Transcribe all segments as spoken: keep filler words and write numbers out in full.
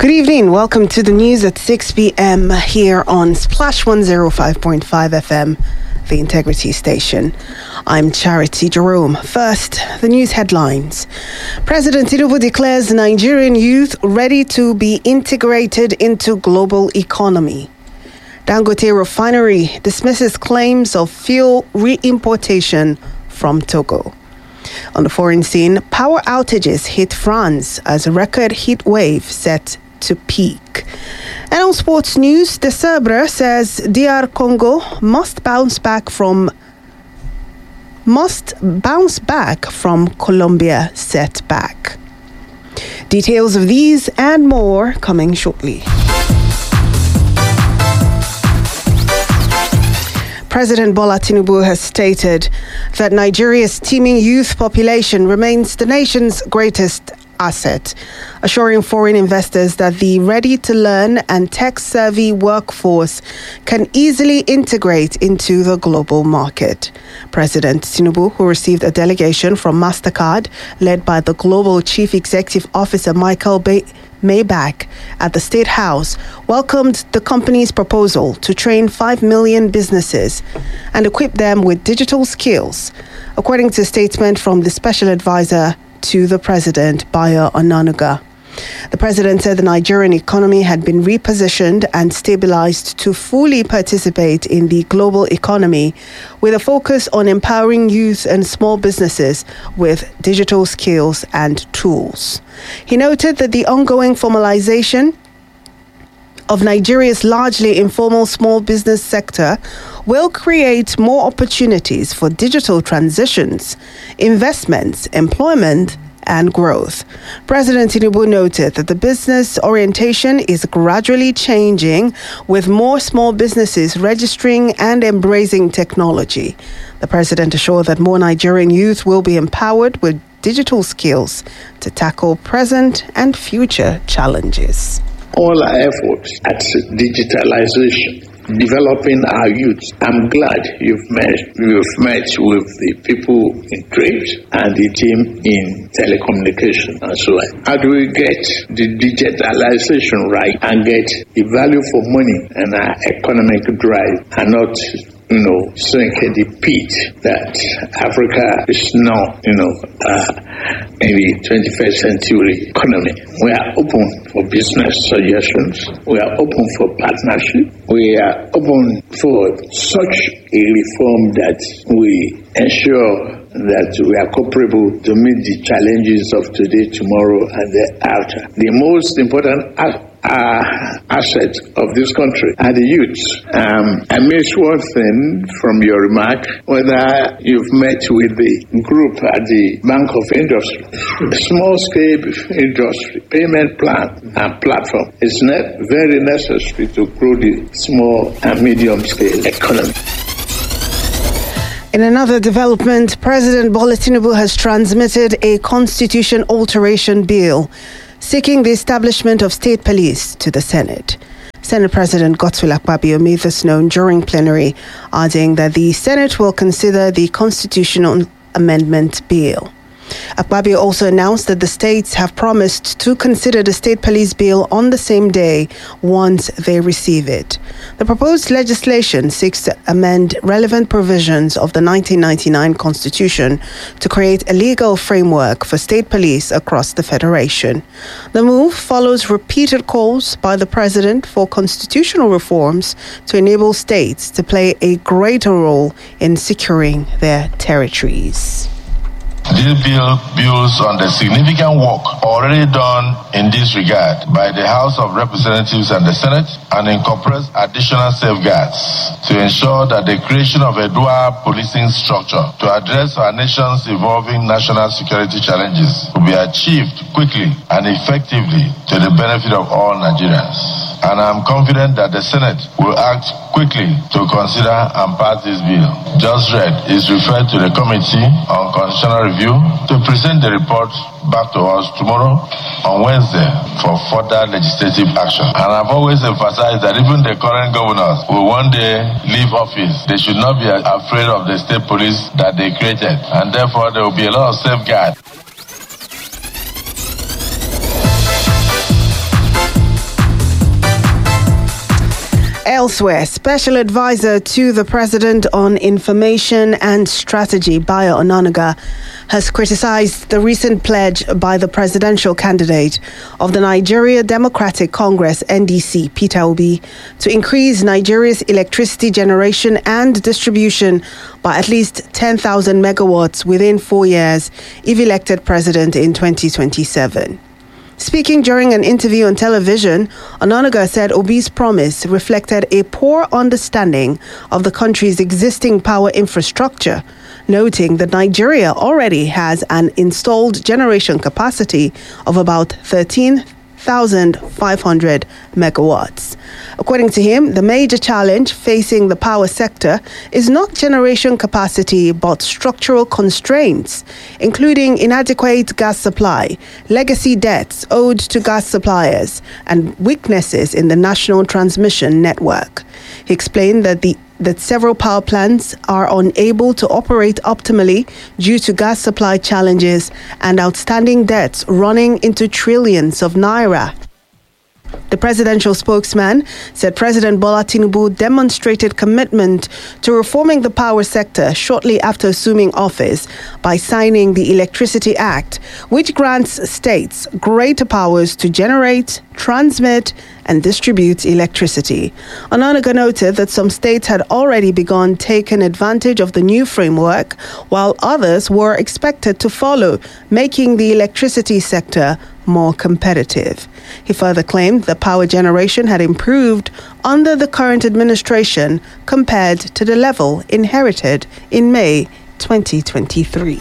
Good evening. Welcome to the news at six p.m. here on Splash one oh five point five F M, the Integrity Station. I'm Charity Jerome. First, the news headlines. President Tinubu declares Nigerian youth ready to be integrated into global economy. Dangote Refinery dismisses claims of fuel re-importation from Togo. On the foreign scene, power outages hit France as a record heat wave set to peak. And on sports news, De Sabre says D R Congo must bounce back from must bounce back from Colombia setback. Details of these and more coming shortly. President Bola Tinubu has stated that Nigeria's teeming youth population remains the nation's greatest asset, assuring foreign investors that the ready-to-learn and tech-savvy workforce can easily integrate into the global market. President Tinubu, who received a delegation from MasterCard, led by the Global Chief Executive Officer Michael Bay- Maybach at the State House, welcomed the company's proposal to train five million businesses and equip them with digital skills, according to a statement from the special advisor to the president, Bayo Onanuga. The president said the Nigerian economy had been repositioned and stabilized to fully participate in the global economy, with a focus on empowering youth and small businesses with digital skills and tools. He noted that the ongoing formalization of Nigeria's largely informal small business sector will create more opportunities for digital transitions, investments, employment, and growth. President Tinubu noted that the business orientation is gradually changing, with more small businesses registering and embracing technology. The president assured that more Nigerian youth will be empowered with digital skills to tackle present and future challenges. All our efforts at digitalization, developing our youth. I'm glad you've met you've met with the people in trade and the team in telecommunication and so on. How do we get the digitalization right and get the value for money and our economic drive, and not, you know, sink in the pit that Africa is now, you know, uh, in the twenty-first century economy? We are open for business suggestions. We are open for partnership. We are open for such a reform that we ensure that we are comparable to meet the challenges of today, tomorrow, and the after. The most important aspect Uh, asset of this country are the youths. Um, I missed one thing from your remark, whether you've met with the group at the Bank of Industry. Small-scale industry, payment plan and platform is ne- very necessary to grow the small and medium-scale economy. In another development, President Bola Tinubu has transmitted a constitution alteration bill seeking the establishment of state police to the Senate. Senate President Godswill Akpabio made this known during plenary, adding that the Senate will consider the constitutional amendment bill. Akpabio also announced that the states have promised to consider the state police bill on the same day once they receive it. The proposed legislation seeks to amend relevant provisions of the nineteen ninety-nine Constitution to create a legal framework for state police across the Federation. The move follows repeated calls by the President for constitutional reforms to enable states to play a greater role in securing their territories. This bill builds on the significant work already done in this regard by the House of Representatives and the Senate, and incorporates additional safeguards to ensure that the creation of a dual policing structure to address our nation's evolving national security challenges will be achieved quickly and effectively to the benefit of all Nigerians. And I'm confident that the Senate will act quickly to consider and pass this bill. Just read is referred to the Committee on Constitutional Review to present the report back to us tomorrow on Wednesday for further legislative action. And I've always emphasized that even the current governors will one day leave office. They should not be afraid of the state police that they created, and therefore there will be a lot of safeguards. Elsewhere, Special Advisor to the President on Information and Strategy, Bayo Onanuga, has criticized the recent pledge by the presidential candidate of the Nigeria Democratic Congress, N D C, Peter Obi, to increase Nigeria's electricity generation and distribution by at least ten thousand megawatts within four years if elected president in twenty twenty-seven. Speaking during an interview on television, Onanuga said Obi's promise reflected a poor understanding of the country's existing power infrastructure, noting that Nigeria already has an installed generation capacity of about thirteen thousand five hundred megawatts. According to him, the major challenge facing the power sector is not generation capacity but structural constraints, including inadequate gas supply, legacy debts owed to gas suppliers, and weaknesses in the national transmission network. He explained that the that several power plants are unable to operate optimally due to gas supply challenges and outstanding debts running into trillions of naira. The presidential spokesman said President Bola Tinubu demonstrated commitment to reforming the power sector shortly after assuming office by signing the Electricity Act, which grants states greater powers to generate, transmit, and distribute electricity. Onanuga noted that some states had already begun taking advantage of the new framework, while others were expected to follow, making the electricity sector more competitive. He further claimed that power generation had improved under the current administration compared to the level inherited in May twenty twenty-three.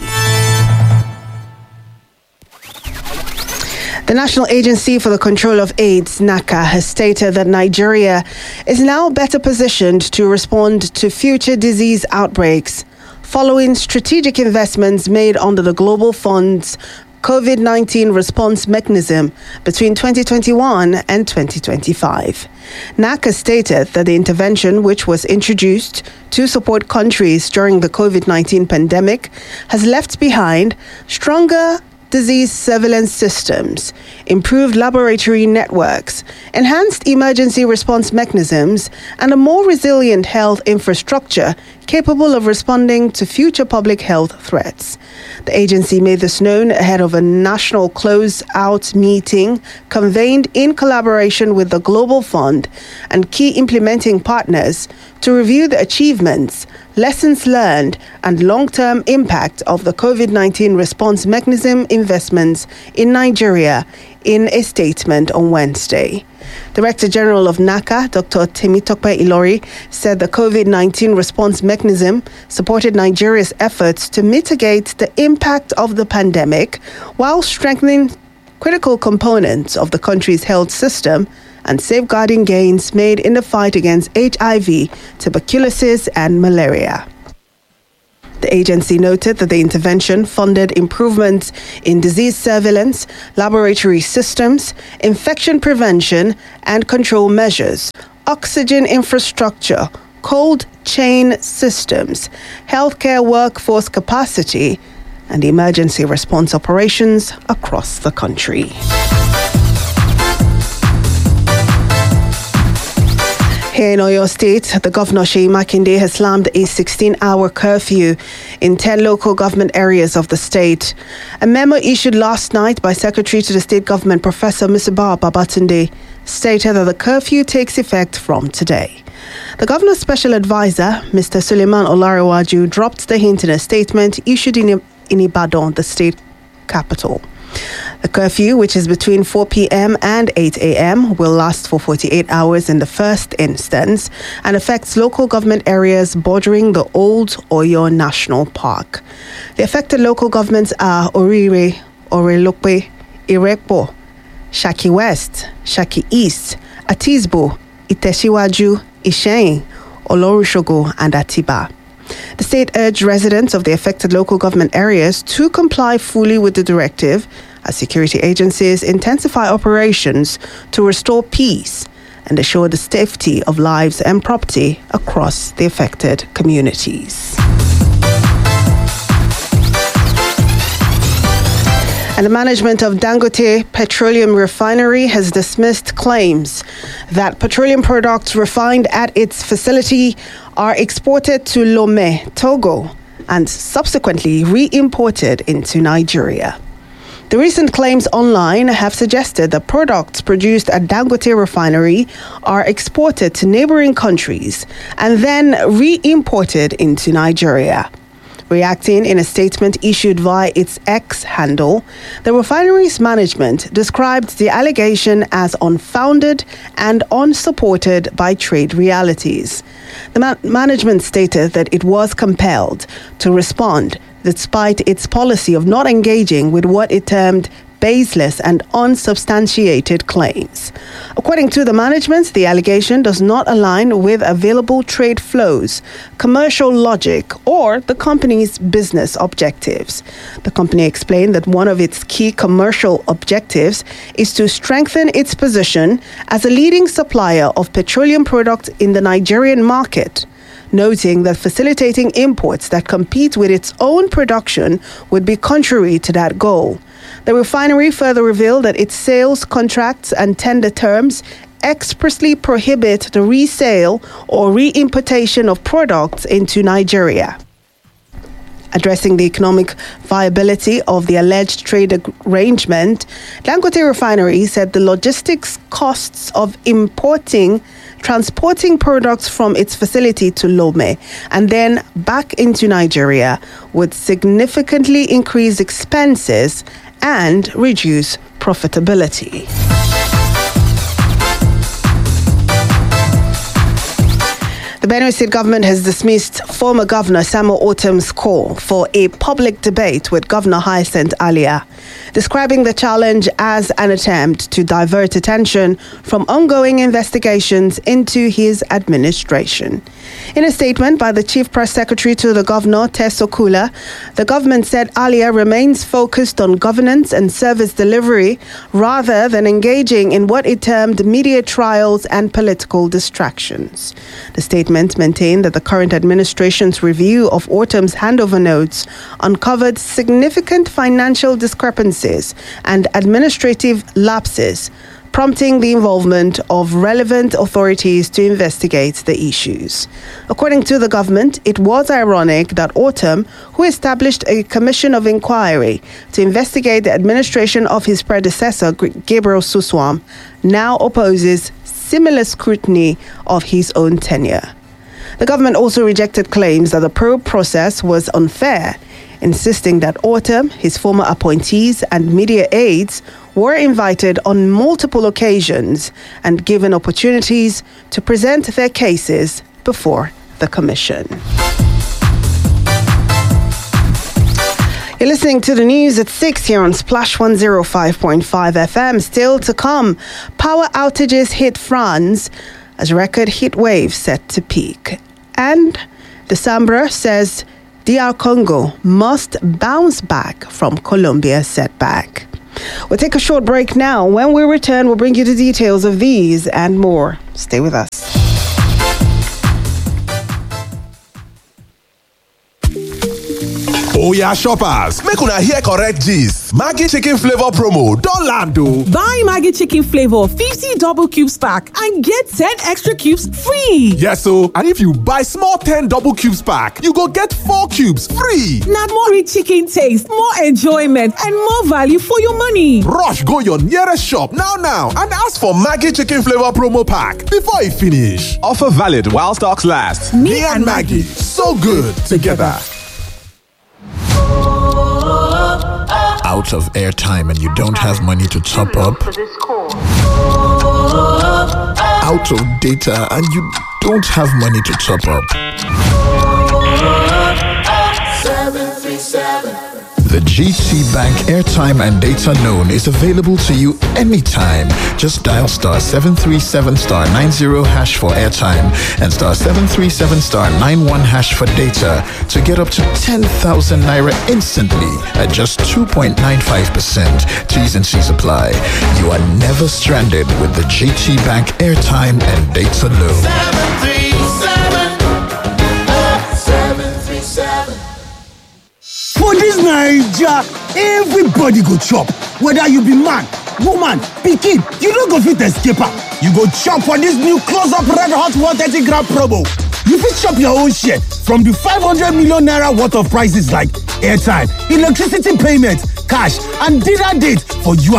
The National Agency for the Control of AIDS, NACA, has stated that Nigeria is now better positioned to respond to future disease outbreaks following strategic investments made under the Global Fund's COVID nineteen response mechanism between twenty twenty-one and twenty twenty-five. NACA stated that the intervention, which was introduced to support countries during the COVID nineteen pandemic, has left behind stronger disease surveillance systems, improved laboratory networks, enhanced emergency response mechanisms, and a more resilient health infrastructure capable of responding to future public health threats. The agency made this known ahead of a national close-out meeting convened in collaboration with the Global Fund and key implementing partners to review the achievements, lessons learned, and long-term impact of the COVID nineteen response mechanism investments in Nigeria in a statement on Wednesday. Director General of NACA, Doctor Temitope Ilori, said the COVID nineteen response mechanism supported Nigeria's efforts to mitigate the impact of the pandemic while strengthening critical components of the country's health system and safeguarding gains made in the fight against H I V, tuberculosis, and malaria. The agency noted that the intervention funded improvements in disease surveillance, laboratory systems, infection prevention and control measures, oxygen infrastructure, cold chain systems, healthcare workforce capacity, and emergency response operations across the country. Here in Oyo State, the Governor Seyi Makinde has slammed a sixteen-hour curfew in ten local government areas of the state. A memo issued last night by Secretary to the State Government, Professor Misbah Babatunde, stated that the curfew takes effect from today. The Governor's Special Advisor, Mister Suleiman Olarewaju, dropped the hint in a statement issued in, in Ibadan, the state capital. The curfew, which is between four p.m. and eight a.m., will last for forty-eight hours in the first instance and affects local government areas bordering the Old Oyo National Park. The affected local governments are Orire, Orelope, Irekpo, Shaki West, Shaki East, Atisbo, Itesiwaju, Isheyin, Olorushogo, and Atiba. The state urged residents of the affected local government areas to comply fully with the directive as security agencies intensify operations to restore peace and assure the safety of lives and property across the affected communities. And the management of Dangote Petroleum Refinery has dismissed claims that petroleum products refined at its facility are exported to Lomé, Togo, and subsequently re-imported into Nigeria. The recent claims online have suggested that products produced at Dangote Refinery are exported to neighboring countries and then re-imported into Nigeria. Reacting in a statement issued via its X handle, the refinery's management described the allegation as unfounded and unsupported by trade realities. The ma- management stated that it was compelled to respond despite its policy of not engaging with what it termed baseless and unsubstantiated claims. According to the management, the allegation does not align with available trade flows, commercial logic, or the company's business objectives. The company explained that one of its key commercial objectives is to strengthen its position as a leading supplier of petroleum products in the Nigerian market, noting that facilitating imports that compete with its own production would be contrary to that goal. The refinery further revealed that its sales contracts and tender terms expressly prohibit the resale or re-importation of products into Nigeria. Addressing the economic viability of the alleged trade arrangement, Dangote Refinery said the logistics costs of importing, transporting products from its facility to Lomé and then back into Nigeria would significantly increase expenses and reduce profitability. The Benue State government has dismissed former Governor Samuel Ortom's call for a public debate with Governor Hyacinth Alia, describing the challenge as an attempt to divert attention from ongoing investigations into his administration. In a statement by the Chief Press Secretary to the Governor, Tess Okula, the government said Alia remains focused on governance and service delivery rather than engaging in what it termed media trials and political distractions. The statement maintained that the current administration's review of Ortom's handover notes uncovered significant financial discrepancies and administrative lapses, prompting the involvement of relevant authorities to investigate the issues. According to the government, it was ironic that Ortom, who established a commission of inquiry to investigate the administration of his predecessor, Gabriel Suswam, now opposes similar scrutiny of his own tenure. The government also rejected claims that the probe process was unfair, insisting that Ortom, his former appointees, and media aides were invited on multiple occasions and given opportunities to present their cases before the commission. You're listening to the news at six here on Splash one oh five point five F M. Still to come, power outages hit France as record heat wave set to peak. And the Sambra says D R Congo must bounce back from Colombia's setback. We'll take a short break now. When we return, we'll bring you the details of these and more. Stay with us. Oya shoppers, make una hear correct gist. Maggi chicken flavor promo don land o. Buy Maggi chicken flavor fifty double cubes pack and get ten extra cubes free. Yes o, and if you buy small ten double cubes pack, you go get four cubes free. Na more rich chicken taste, more enjoyment, and more value for your money. Rush go your nearest shop now now and ask for Maggi chicken flavor promo pack before e finish. Offer valid while stocks last. Me, Me and Maggi, so good together. Out of airtime and you don't have money to top up? Out of data and you don't have money to top up? The G T Bank airtime and data loan is available to you anytime. Just dial star seven three seven star nine zero hash for airtime and star seven three seven star nine one hash for data to get up to ten thousand naira instantly at just two point nine five percent. T's and C's apply. You are never stranded with the G T Bank airtime and data loan. seven three seven, seven three seven. For this dis Naija, everybody go chop, whether you be man, woman, pikin, you no go fit escape am. You go chop for dis new close up red hot one thirty gram promo. You fit chop your own share from the five hundred million naira worth of prices like airtime, electricity payment, cash, and dinner date for you